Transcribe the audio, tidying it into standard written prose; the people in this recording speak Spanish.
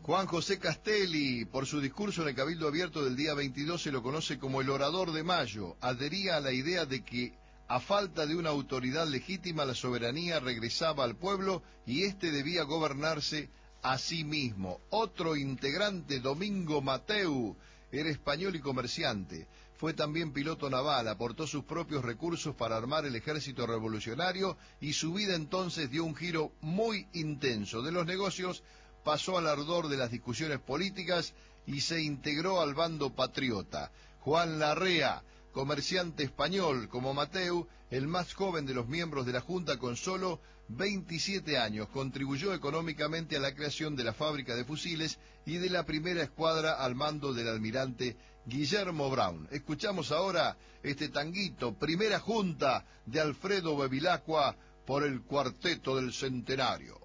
Juan José Castelli, por su discurso en el Cabildo Abierto del día 22, se lo conoce como el orador de mayo. Adhería a la idea de que, a falta de una autoridad legítima, la soberanía regresaba al pueblo y éste debía gobernarse a sí mismo. Otro integrante, Domingo Mateu, era español y comerciante. Fue también piloto naval, aportó sus propios recursos para armar el ejército revolucionario y su vida entonces dio un giro muy intenso. De los negocios pasó al ardor de las discusiones políticas y se integró al bando patriota. Juan Larrea, comerciante español como Mateu, el más joven de los miembros de la Junta con solo 27 años, contribuyó económicamente a la creación de la fábrica de fusiles y de la primera escuadra al mando del almirante Guillermo Brown. Escuchamos ahora este tanguito, Primera Junta, de Alfredo Bevilacqua, por el Cuarteto del Centenario.